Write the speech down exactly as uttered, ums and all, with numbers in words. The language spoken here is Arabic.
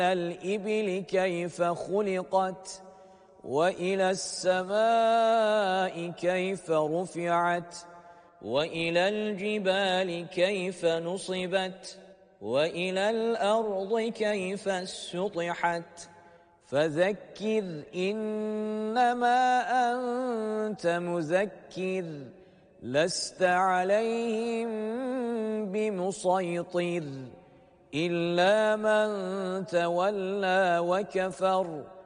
الإبل كيف خلقت وإلى السماء كيف رفعت وإلى الجبال كيف نصبت وإلى الأرض كيف سطحت فذكر إنما أنت مذكر لست عليهم بمسيطر إلا من تولى وكفر